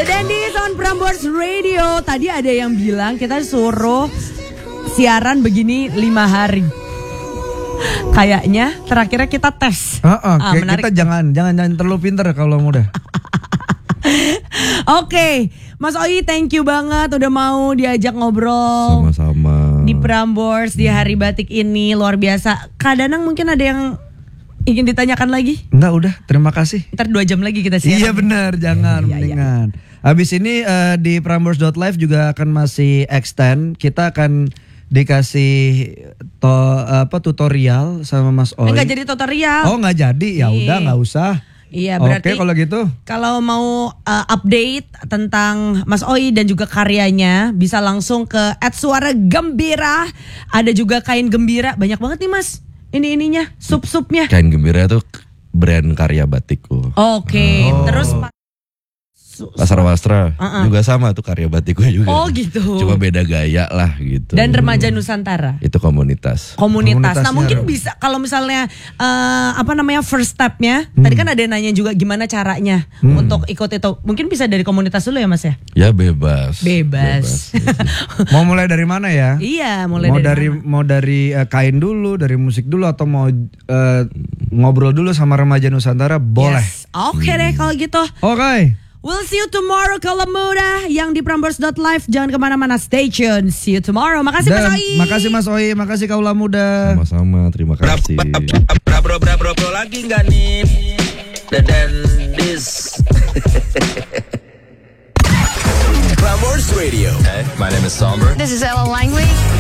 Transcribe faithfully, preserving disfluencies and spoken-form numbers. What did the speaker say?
The Dandies on Prambors Radio. Tadi ada yang bilang kita suruh siaran begini lima hari. Kayaknya terakhirnya kita tes. Uh, uh, ah, kita jangan, jangan jangan terlalu pinter kalau muda. Oke, okay. Mas Oi, thank you banget udah mau diajak ngobrol. Sama-sama. Di Prambors di hari batik ini luar biasa. Kak Danang mungkin ada yang ingin ditanyakan lagi? Enggak, udah. Terima kasih. Ntar dua jam lagi kita siaran. Iya benar, jangan iya, mendingan. Iya. Habis ini uh, di prambors dot live juga akan masih extend. Kita akan dikasih to, apa tutorial sama Mas Oi. Enggak jadi tutorial. Oh, enggak jadi. Ya udah, enggak usah. Iya, berarti Oke, kalau gitu. Kalau mau uh, update tentang Mas Oi dan juga karyanya bisa langsung ke at suara gembira. Ada juga kain gembira, banyak banget nih Mas. Ini ininya, sup-supnya. Kain gembira itu brand karya batikku. Oke, okay. oh. Terus Pasar Wastra uh-uh. juga sama tuh karya batikku juga. Oh gitu. Cuma beda gaya lah gitu. Dan Remaja Nusantara. Itu komunitas. Komunitas. Nah mungkin bisa kalau misalnya uh, apa namanya first stepnya. Hmm. Tadi kan ada yang nanya juga gimana caranya hmm. untuk ikut itu. Mungkin bisa dari komunitas dulu ya Mas ya? Ya bebas. Bebas. bebas. Mau mulai dari mana ya? Iya mulai mau dari. dari mau dari uh, kain dulu, dari musik dulu atau mau uh, ngobrol dulu sama Remaja Nusantara boleh. Yes. Oke okay hmm. deh kalau gitu. Oke. Okay. We'll see you tomorrow Kaula Muda yang di prambors dot live. Jangan kemana-mana, stay tune. See you tomorrow. Makasih Dan, Mas Oi. Makasih Mas Oi, makasih Kaula Muda. Sama-sama, terima kasih. Bro, bro, bro, bro, bro, lagi nggak nih? The Dandies. Prambors Radio. Hey, my name is Somber. This is Ella Langley.